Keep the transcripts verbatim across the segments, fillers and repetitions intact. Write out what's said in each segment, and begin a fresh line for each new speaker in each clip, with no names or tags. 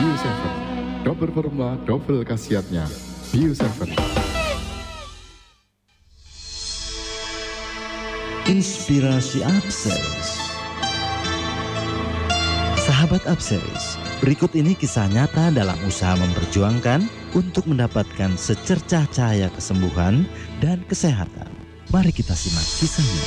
Bio tujuh. Double formula, double khasiatnya. Bio tujuh.
Inspirasi Upseries. Sahabat Upseries, berikut ini kisah nyata dalam usaha memperjuangkan untuk mendapatkan secercah cahaya kesembuhan dan kesehatan. Mari kita simak kisahnya.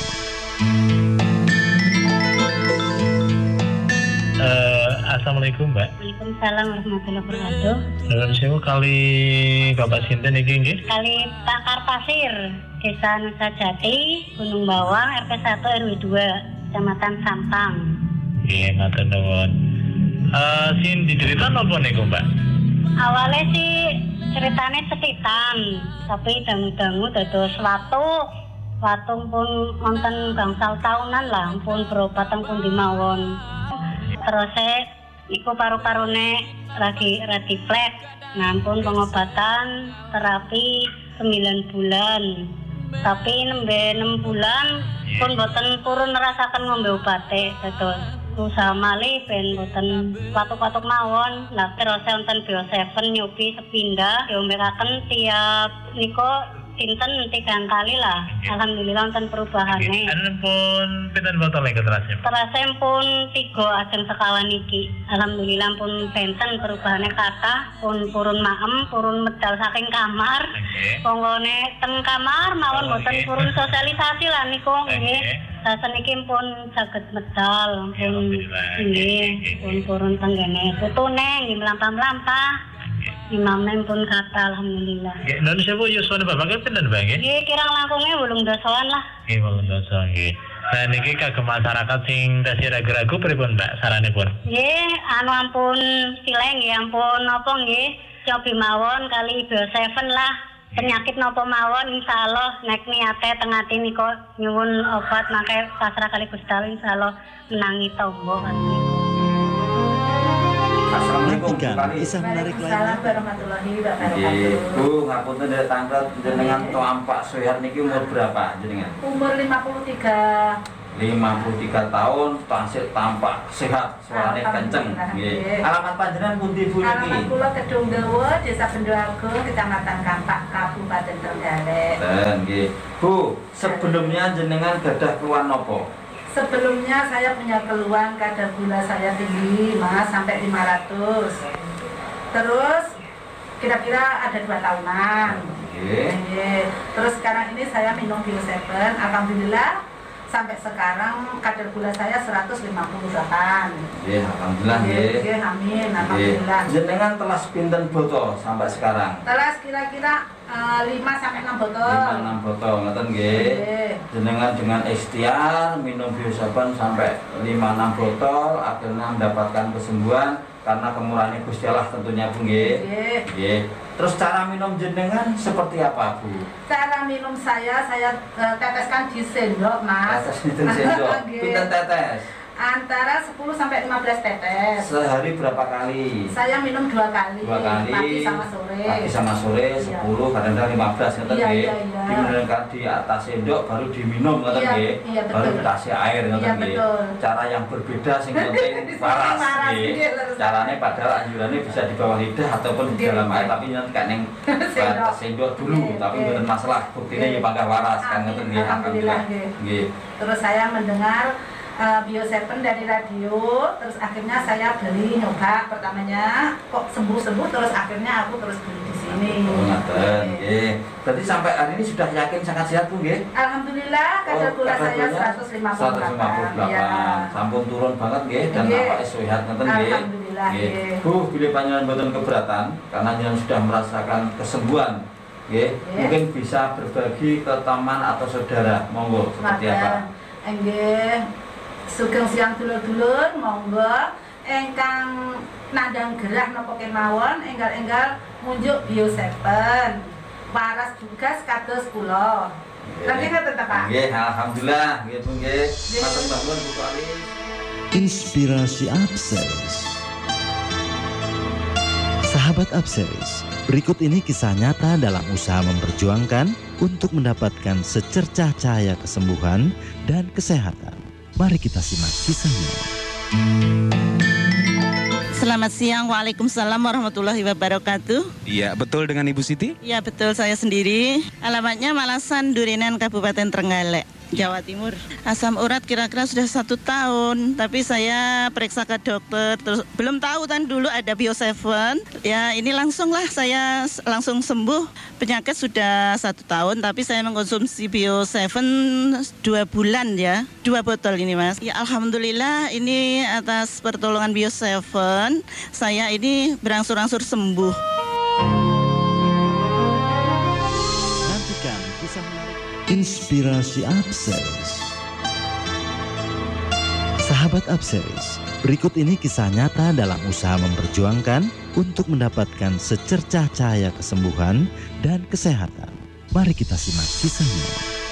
Uh, Assalamualaikum Mbak.
Waalaikumsalam warahmatullahi wabarakatuh.
Dalam sewu kali Bapak Sinten iki nggih?
Kali Pakar Pasir, Desa Nusa Jati, Gunung Bawang, R T satu R W dua, Kecamatan Sampang.
Nggih, matur nuwun. Eh, sin diceritan apa niku, Mbak?
Awalnya sih ceritanya setitan, tapi dangu-dangu dados watu. Watu pun wonten gangsal tahunan lah, pun berobat pun dimawon. Terus iku paru-parune lagi radiflek. Nah, pun pengobatan terapi sembilan bulan. Tapi nembe enam bulan pun boten purun merasakan ngombe obate dados usaha malih ben boten patuk-patuk mawon. Lah terus wonten Bio tujuh nyobi sepindah diombekaken tiap niko sinten tiga kali lah. Alhamdulillah wonten perubahane.
Anu pun pinten botol iki terasnya?
Terasnya pun tiga ajeng sekawan iki. Alhamdulillah pun benten perubahane kathah, pun purun maem, purun medal saking kamar. Ponggone ten kamar mawon boten purun sosialisasi lah niku nggih. Sasen iki pun saged medal, pun nggih, pun purun tenggene putune nggih mlampah-mlampah. Imamnya pun kata alhamdulillah.
Nggih, nun sewu yuswane Bapak pinten Mbak nggih?
Nggih, kirang langkunge wolung dasaan lah.
Nggih, wolung dasa nggih. Nah niki kagem masyarakat sing tasih ragu-ragu pripun Mbak saranipun?
Nggih, anu ampun sileng nggih, ampun napa nggih, cobi mawon kali Bio tujuh lah. Penyakit napa mawon insyaallah nek niate teng ati nika nyuwun obat mangke pasrah kali Gusti Allah insyaallah menangi tangga kali.
Nantikan kisah menarik lainnya.
Assalamualaikum warahmatullahi wabarakatuh.
Ibu, ngapunten dari tanggal jenengan Toampak Soehat niki umur berapa jenengan?
Umur lima puluh tiga.
lima puluh tiga tahun, tansih tampak sehat, suarane kenceng. Nggih. Alamat panjenengan pundi Bu niki?
Alamat kula Kedung Dawa, Desa Bendo Agung, Kecamatan Kampak, Kabupaten Trenggalek.
Dan nggih. Bu, sebelumnya jenengan gadah keluhan napa?
Sebelumnya saya punya keluhan kadar gula saya tinggi, Mas, sampai lima ratus. Terus kira-kira ada dua tahunan.
Nggih.
Terus sekarang ini saya minum Bio tujuh, alhamdulillah sampai sekarang kadar gula saya seratus lima puluh delapan.
Nggih, alhamdulillah nggih.
Nggih, amin, alhamdulillah.
Jenengan telah pinten botol sampai sekarang?
Telas kira-kira uh, lima sampai enam botol.
lima enam botol ngoten nggih. Jenengan dengan ikhtiar minum Bio tujuh sampai lima enam botol akhirnya mendapatkan kesembuhan karena kemurahan Gusti Allah tentunya Bu nggih. Nggih. Terus cara minum jenengan seperti apa Bu?
Cara minum saya saya uh, teteskan di sendok, Mas.
Tetes di sendok. Pinten tetes?
Antara sepuluh sampai lima belas tetes.
Sehari berapa kali?
Saya minum dua kali.
Dua kali.
Pagi sama sore.
Pagi sama sore sepuluh, kadang-kadang lima belas ngoten
iya,
nggih.
iya, iya.
Diminumkan di atas sendok baru diminum ngoten
Iya,
nggih.
iya,
Baru
betul.
dikasih air ngoten
Iya,
nggih.
betul.
Cara yang berbeda sing penting waras
Waras,
nggih.
nggih, lurus.
Carane padahal anjurannya bisa di bawah lidah ataupun di
Nggih,
dalam air
nggih.
tapi nanti kan ning
Sendok.
atas sendok dulu
Nggih,
tapi
nggih.
mboten masalah. Buktine
Nggih.
ya pangkah waras kan
Amin,
ngoten nggih.
alhamdulillah, nggih.
Nggih.
Terus saya mendengar uh, Bio tujuh dari radio, terus akhirnya saya beli nyoba pertamanya kok sembuh-sembuh, terus akhirnya aku terus beli di sini.
Oh, ngoten nggih. Berarti sampai hari ini sudah yakin sangat sehat Bu nggih?
Alhamdulillah kadar gula
kadar
saya
gulanya
seratus lima puluh delapan.
seratus lima puluh delapan.
Ya.
Sampun turun banget nggih dan
Nggih.
awake sehat ngoten nggih.
Alhamdulillah,
Nggih.
nggih.
Bu, bila panjenengan mboten keberatan karena jenengan sudah merasakan kesembuhan. Nggih.
Nggih.
Mungkin bisa berbagi ke teman atau saudara. Monggo seperti apa?
Nggih. Sugeng siang dulur-dulur, monggo engkang nandang gerah napa kemawon enggal-enggal munjuk Bio tujuh. Waras juga kados kula. Nanti kan tetap Pak.
Nggih, alhamdulillah nggih Bu nggih. Matur nuwun Bu Alis.
Inspirasi Upseries. Sahabat Upseries, berikut ini kisah nyata dalam usaha memperjuangkan untuk mendapatkan secercah cahaya kesembuhan dan kesehatan. Mari kita simak kisahnya.
Selamat siang, Waalaikumsalam warahmatullahi wabarakatuh.
Iya, betul dengan Ibu Siti?
Iya, betul, saya sendiri. Alamatnya Malasan, Durinan, Kabupaten Trenggalek, Jawa Timur. Asam urat kira-kira sudah satu tahun, tapi saya periksa ke dokter, terus belum tahu kan dulu ada Bio tujuh. Ya, ini langsung lah saya langsung sembuh. Penyakit sudah satu tahun, tapi saya mengkonsumsi Bio tujuh dua bulan ya, dua botol ini mas. Ya, alhamdulillah ini atas pertolongan Bio tujuh, saya ini berangsur-angsur sembuh.
Nantikan kisah Inspirasi Upseries. Sahabat Upseries, berikut ini kisah nyata dalam usaha memperjuangkan untuk mendapatkan secercah cahaya kesembuhan dan kesehatan. Mari kita simak kisahnya.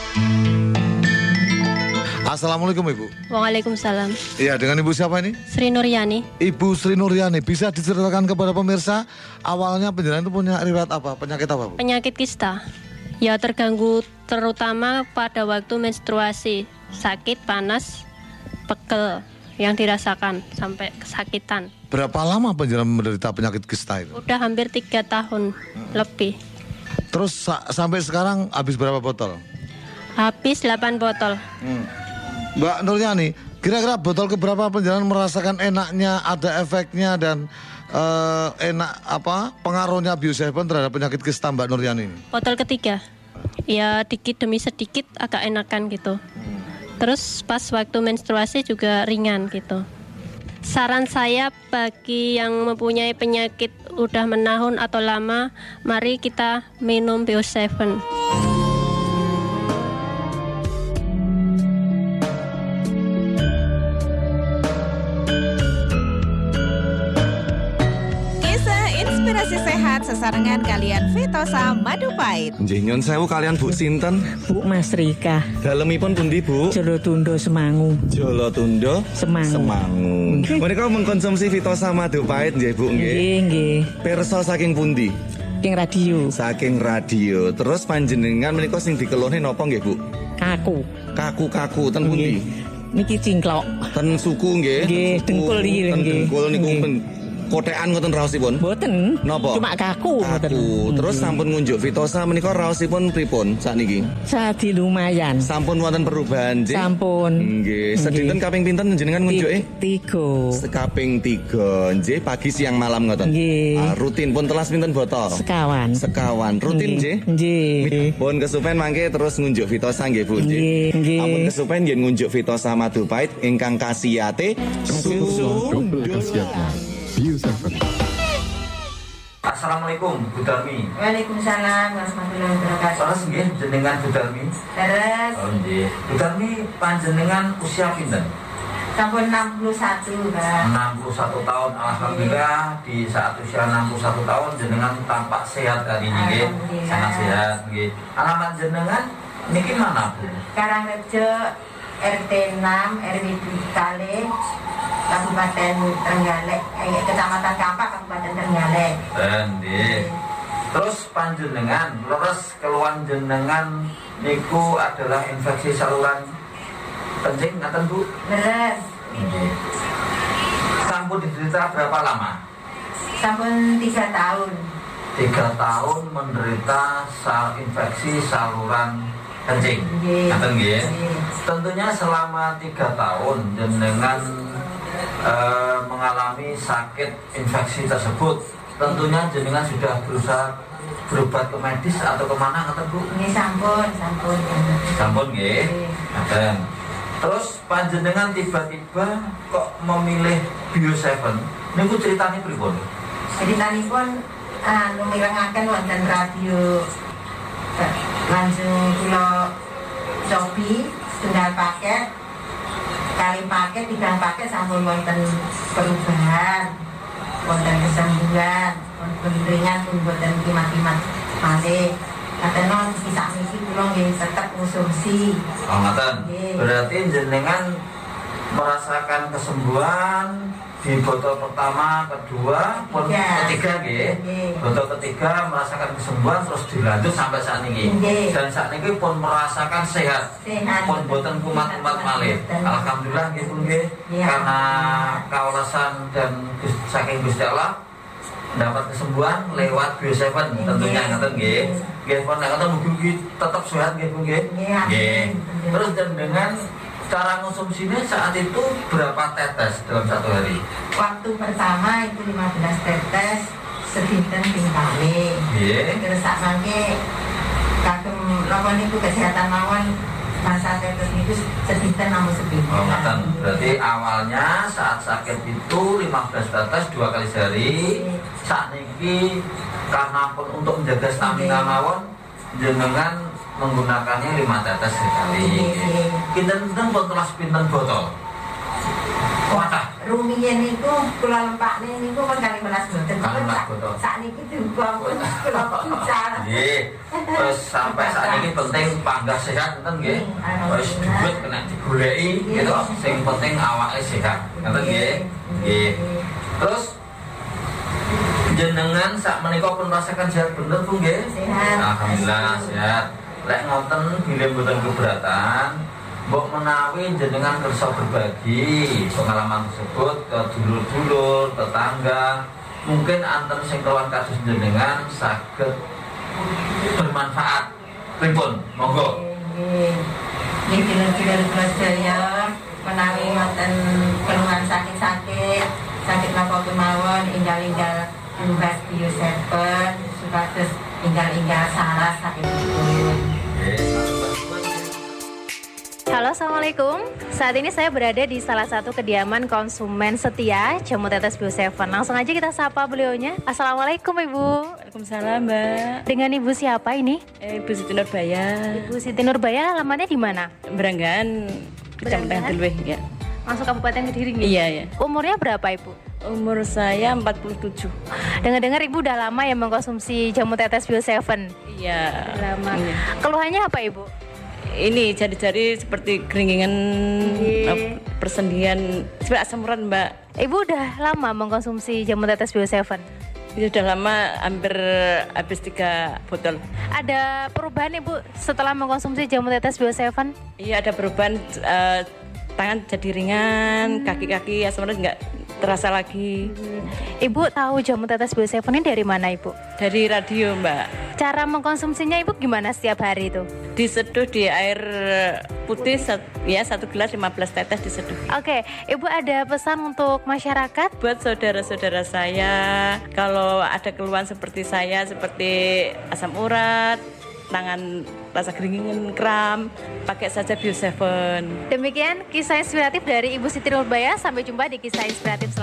Assalamualaikum Ibu.
Waalaikumsalam.
Iya, dengan Ibu siapa ini?
Sri Nuryani.
Ibu Sri Nuryani, bisa diceritakan kepada pemirsa awalnya penjenengan itu punya riwayat apa? Penyakit apa, Bu?
Penyakit kista. Ya, terganggu terutama pada waktu menstruasi, sakit, panas, pegel yang dirasakan sampai kesakitan.
Berapa lama penjenengan menderita penyakit kista itu?
Udah hampir tiga tahun hmm. lebih.
Terus sa- sampai sekarang habis berapa botol?
Habis delapan botol.
Hmm. Mbak Nuryani, kira-kira botol keberapa penjenengan merasakan enaknya, ada efeknya dan uh, enak apa pengaruhnya Bio tujuh terhadap penyakit kista Mbak Nuryani?
Botol ketiga. Ya dikit demi sedikit agak enakan gitu. Hmm. Terus pas waktu menstruasi juga ringan gitu. Saran saya bagi yang mempunyai penyakit udah menahun atau lama, mari kita minum Bio tujuh.
Inspirasi sehat sesarengan kalian Vitosa Madu Pahit.
Nggih nyun sewu kalian Bu sinten?
Bu Mas Rika.
Dalemipun pundi Bu?
Jolotundo Semangu.
Jolotundo
Semangu.
Semangu. Menika mengkonsumsi Vitosa Madu Pahit nggih Bu nggih.
Nggih nggih.
Pirsa saking pundi?
Saking radio.
Saking radio. Terus panjenengan menika sing dikeluhne napa nggih Bu?
Kaku.
Kaku-kaku ten pundi?
Niki cingklok.
Ten suku nggih.
Nggih, dengkul iki nggih.
Ten dengkul niku kotekan ngoten raosipun?
Mboten.
Napa?
Cuma kaku ngoten.
Kaku. Terus sampun ngunjuk Vitosa menika raosipun pripun sakniki?
Sadi lumayan.
Sampun wonten perubahan nggih?
Sampun.
Nggih. Sedinten kaping pinten njenengan ngunjuke?
Tiga.
Sekaping tiga. Nggih, pagi siang malam ngoten.
Nggih.
Ah, rutin pun telas pinten botol?
Sekawan.
Sekawan. Rutin nggih?
Nggih.
Pun kesupen mangke terus ngunjuk Vitosa nggih Bu nggih.
Nggih.
Ampun kesupen nggih ngunjuk Vitosa Madu Pahit ingkang kasiyate susu
double khasiatnya. Bio tujuh.
Assalamualaikum Bu Darmi.
Waalaikumsalam warahmatullahi wabarakatuh.
Salah nggih jenengan Bu Darmi.
Terus.
Oh nggih. Bu Darmi panjenengan usia pinten?
Sampun enam puluh satu, Mbak.
enam puluh satu tahun. Alhamdulillah di saat usia enam puluh satu tahun jenengan tampak sehat hari ini nggih. Sangat sehat nggih. Alamat jenengan niki mana Bu?
Karangrejo R T enam R W Kale Kabupaten Trenggalek, eh, Kecamatan Kampak, Kabupaten Trenggalek.
Nggih. Terus panjenengan leres keluhan jenengan niku adalah infeksi saluran kencing ngaten Bu?
Leres.
Nggih. Sampun diderita berapa lama?
Sampun tiga tahun.
Tiga tahun menderita sal infeksi saluran kencing. Ngaten nggih. Tentunya selama tiga tahun jenengan Uh, mengalami sakit infeksi tersebut, tentunya jenengan sudah berusaha berobat ke medis atau kemana kata Bu?
Ini sampun, sampun.
Sampun nggih. Ngaten. Terus panjenengan tiba-tiba kok memilih Bio tujuh? Niku ceritanya pripun?
Ceritanipun anu mirengaken wonten radio langsung kula cobi setunggal paket. Kali paket, tiga paket sampun wonten perubahan, wonten kesembuhan, wonten ringan pun wonten kimat-kimat malih. Katanya bisa misi kula nggih tetep konsumsi.
Oh ngaten. Berarti jenengan merasakan kesembuhan di botol pertama, kedua, pun
Tiga.
ketiga nggih. Botol ketiga merasakan kesembuhan terus dilanjut sampai saat ini.
Nggih.
Dan saat ini pun merasakan sehat.
Sehat.
Pun boten kumat-kumat malih. Alhamdulillah nggih pun nggih.
Iya.
Karena kaulasan dan Gus- saking Gusti Allah dapat kesembuhan lewat Bio Seven tentunya ngoten nggih. Nggih pun nek ngoten mugi-mugi tetap sehat nggih pun nggih. Nggih. Terus dan dengan cara konsumsinya saat itu berapa tetes dalam satu hari?
Waktu pertama itu lima belas tetes sedinten ping kali.
Nggih.
Terus sak mangke kagem napa niku kesehatan mawon masa tetes niku sedinten namung sepinten.
Oh, ngoten. Berarti awalnya saat sakit itu lima belas tetes dua kali sehari. Saat niki karena pun untuk menjaga stamina mawon jenengan menggunakannya lima tetes sekali. Kita tentang botol pinten botol. Kuatah.
Rumiyin niku kula lempakne niku pun kali melas boten.
Kalimas botol.
Sakniki dibuang pun kula picar.
Nggih. Terus sampai saat ini penting panggah sehat ngoten nggih. Wis duit kena digoleki gitu. Sing penting awake sehat. Ngoten nggih. Nggih. Terus jenengan sak menika pun rasakan sehat bener Bu nggih?
Sehat.
Alhamdulillah sehat. Lek ngoten bilih mboten keberatan, mbok menawi jenengan kersa berbagi pengalaman tersebut ke dulur-dulur, tetangga, mungkin anten sing kawan kados jenengan saged bermanfaat. Pripun? Monggo.
Nggih. Nggih dulur-dulur kula sedaya menawi wonten keluhan sakit-sakit, sakit napa kemawon enggal-enggal tugas Bio Seven supados enggal-enggal saras saking.
Halo, Assalamualaikum. Saat ini saya berada di salah satu kediaman konsumen setia Jamu Tetes Bio Seven. Langsung aja kita sapa beliaunya. Assalamualaikum Ibu.
Waalaikumsalam Mbak.
Dengan Ibu siapa ini?
Eh, Ibu Siti Nurbaya.
Ibu Siti Nurbaya, alamatnya di mana?
Beranggan, Kecamatan Delweh ya.
Masuk Kabupaten Kediri.
Iya ya.
Umurnya berapa Ibu?
Umur saya empat puluh tujuh.
Dengar-dengar Ibu udah lama ya mengkonsumsi Jamu Tetes Bio Seven.
Iya.
Lama.
Iya.
Keluhannya apa Ibu?
Ini jari-jari seperti keringingan,
Iya.
persendian, seperti asam urat Mbak.
Ibu udah lama mengkonsumsi Jamu Tetes Bio Seven.
Ini sudah lama, hampir habis tiga botol.
Ada perubahan Ibu setelah mengkonsumsi Jamu Tetes Bio Seven?
Iya, ada perubahan, eh, tangan jadi ringan, kaki-kaki asam urat nggak terasa lagi.
Ibu tahu Jamu Tetes Bio Seven ini dari mana Ibu?
Dari radio Mbak.
Cara mengkonsumsinya Ibu gimana setiap hari itu?
Diseduh di air putih, sat- ya satu gelas lima belas tetes diseduh.
Oke, Ibu ada pesan untuk masyarakat?
Buat saudara-saudara saya, kalau ada keluhan seperti saya, seperti asam urat, tangan rasa keringinan, kram, pakai saja Bio Seven.
Demikian kisah inspiratif dari Ibu Siti Nurbaya. Sampai jumpa di kisah inspiratif selanjutnya.